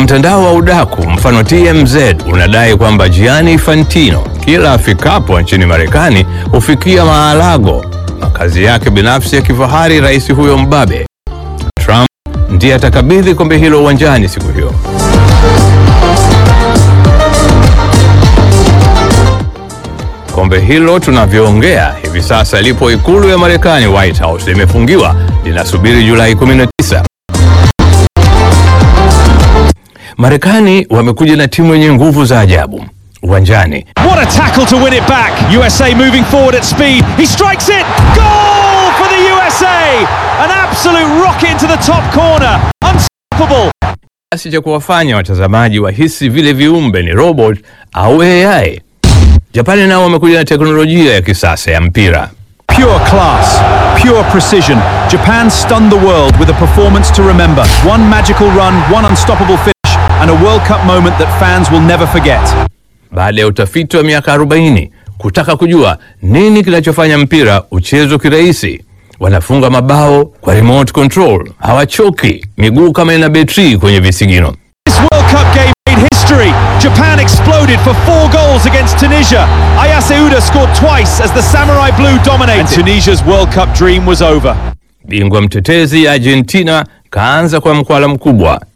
mtandao wa udaku mfano TMZ unadai kwamba Gianni Infantino kila afikapo nchini Marekani hufikia Mar-a-Lago, makazi yake binafsi ya kifahari rais huyo mbabe. Trump ndiye atakabidhi kombe hilo uwanjani siku hiyo. Kombe hilo tunavyoongea hivi sasa lipo ikulu ya Marekani, White House, limefungiwa, linasubiri Julai 19. Marekani wamekuja na timu yenye nguvu za ajabu uwanjani. What a tackle to win it back. USA moving forward at speed. He strikes it. Goal for the USA. An absolute rocket into the top corner. Unstoppable. Kiasi cha kuwafanya watazamaji wahisi vile viumbe ni robot au AI. Japani nao wamekuja na teknolojia ya kisasa ya mpira. Pure class, pure precision. Japan stunned the world with a performance to remember. One magical run, one unstoppable finish, and a World Cup moment that fans will never forget. Baada ya utafiti wa miaka 40 kutaka kujua nini kinachofanya mpira uchezwe kirahisi, wanafunga mabao kwa remote control, hawachoki, miguu kama ina betri kwenye visigino. This World Cup game made history. Japan exploded for 4 goals against Tunisia. Ayase Uda scored twice as the Samurai Blue dominated. And Tunisia's World Cup dream was over. Bingwa mtetezi Argentina kaanza kwa mkwala mkubwa.